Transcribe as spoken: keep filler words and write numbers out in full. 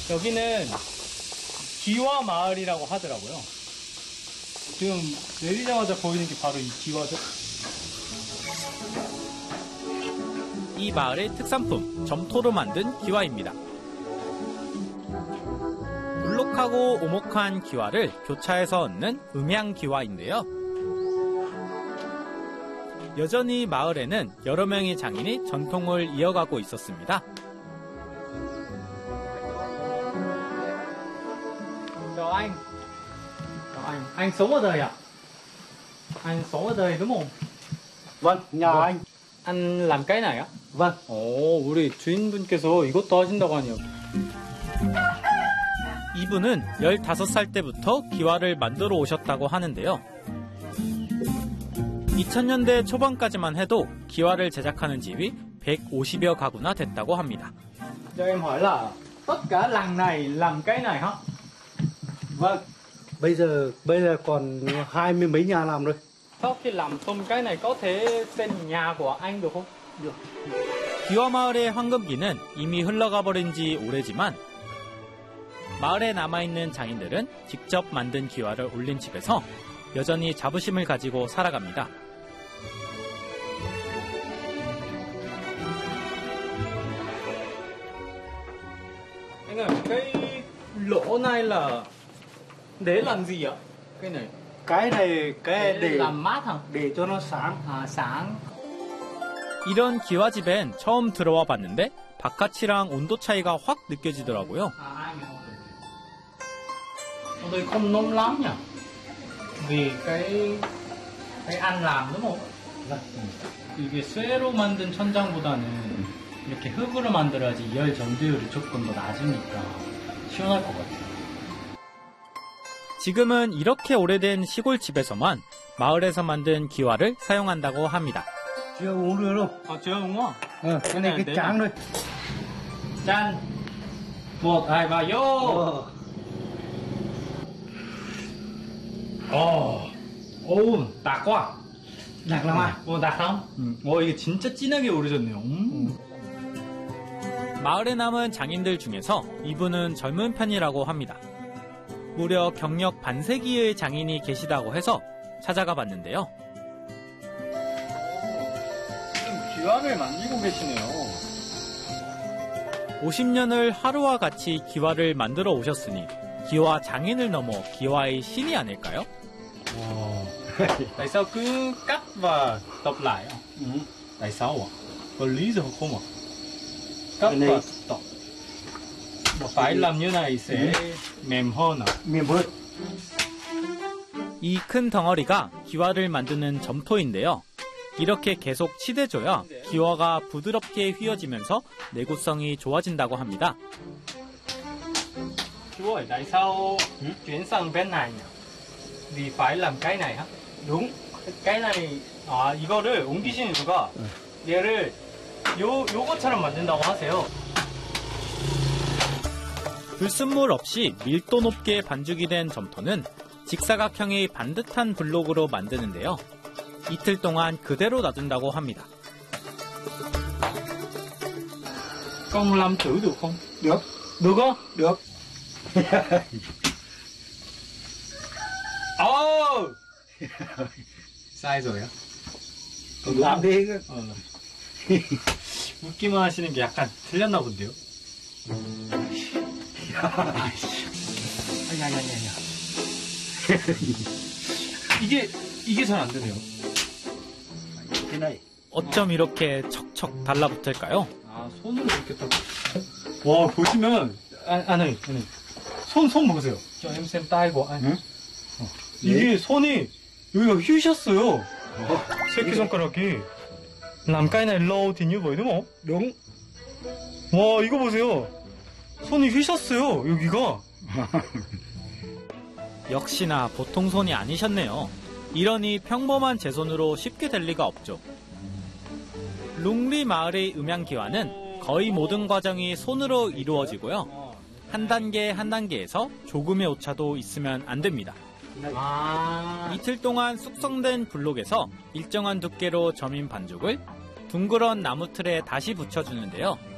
여기는 기와 마을이라고 하더라고요. 지금 내리자마자 보이는 게 바로 이 기와죠. 이 마을의 특산품, 점토로 만든 기와입니다. 물록하고 오목한 기와를 교차해서 얻는 음양기와인데요. 여전히 마을에는 여러 명의 장인이 전통을 이어가고 있었습니다. Chào anh. Chào anh. Anh sống ở đây à? Anh sống ở đây đúng không? Vâng, nhà vâng. anh. anh làm cái này á? Vâng. 오, 우리 주인분께서 이것도 하신다고 하네요. 이분은 열다섯 살 때부터 기와를 만들어 오셨다고 하는데요. 이천 년대 초반까지만 해도 기와를 제작하는 집이 백오십여 가구나 됐다고 합니다. Cho em hỏi là tất cả làng này làm cái này hả? Vâng. Bây giờ bây giờ còn hai mươi mấy nhà làm rồi. Sau khi làm xong cái này có thể tên nhà của anh được không? Được. 기와 마을의 황금기는 이미 흘러가 버린 지 오래지만 마을에 남아있는 장인들은 직접 만든 기와를 올린 집에서 여전히 자부심을 가지고 살아갑니다. Anh ơi, cái lỗ này là để làm gì ạ? Cái này Cái này cái để để làm mát hả? để cho nó sáng. 아, sáng. 이런 기와집엔 처음 들어와 봤는데 바깥이랑 온도 차이가 확 느껴지더라고요. À, anh hiểu. Ở đây không nóng lắm nhỉ? Vì cái cái ăn làm đúng không? Vâng. 이게 쇠로 만든 천장보다는 이렇게 흙으로 만들어야지 열 전도율이 조금 더 낮으니까 시원할 것 같아요. 지금은 이렇게 오래된 시골집에서만 마을에서 만든 기와를 사용한다고 합니다. Chưa uống được đâu. 아, 제가 웅아. Ờ, cái này cái tráng thôi. 짠! một, hai, ba, vô! Ờ. 어, 어우, 딱 와. Lạc lắm à? 어, 낙함? 응. 어, 이게 진짜 진하게 오래졌네요. 음. 마을에 남은 장인들 중에서 이분은 젊은 편이라고 합니다. 무려 경력 반세기의 장인이 계시다고 해서 찾아가 봤는데요. 지금 기와를 만들고 계시네요. 오십 년을 하루와 같이 기와를 만들어 오셨으니 기와 장인을 넘어 기와의 신이 아닐까요? Tại sao cứ cắt và tập lại ạ? Ừ. Tại sao ạ? Có lý do không ạ? Cắt Cái này- và tập. Phải làm như này sẽ mềm hơn ạ? Miền vơi. 이 큰 덩어리가 기와를 만드는 점토인데요. 이렇게 계속 치대줘야 기와가 부드럽게 휘어지면서 내구성이 좋아진다고 합니다. Chú ơi, tại sao chuyển sang bên này nhỉ? Vì phải làm cái này hả? Đúng. cái này, 아, 이거를 옮기시는 이유가 얘를 요, 요거처럼 만든다고 하세요. 불순물 없이 밀도 높게 반죽이 된 점토는 직사각형의 반듯한 블록으로 만드는데요. 이틀 동안 그대로 놔둔다고 합니다. Con làm thử được không? Được. Được không? Được. 어! sai rồi á? Làm đi. 어. 웃기만 하시는 게 약간 틀렸나 본데요? 아니 아니 아니 아니. 이게 이게 잘 안 되네요. Cái này. 어쩜 이렇게 척척 달라붙을까요? 아, 손으로 이렇게 딱. 와, 보시면 아, 아니, 아니. 손, 손 보세요. 저 엠쌤 따이고. 아니. 응? 어. 이게 손이 여기가 휘셨어요. 새끼손가락이. làm cái này lâu thì như vậy đúng không? Đúng. 와, 이거 보세요. 손이 휘셨어요, 여기가. 역시나 보통 손이 아니셨네요. 이러니 평범한 제 손으로 쉽게 될 리가 없죠. 룽리 마을의 음양기와는 거의 모든 과정이 손으로 이루어지고요. 한 단계 한 단계에서 조금의 오차도 있으면 안 됩니다. 아. 이틀 동안 숙성된 블록에서 일정한 두께로 점인 반죽을 둥그런 나무 틀에 다시 붙여주는데요.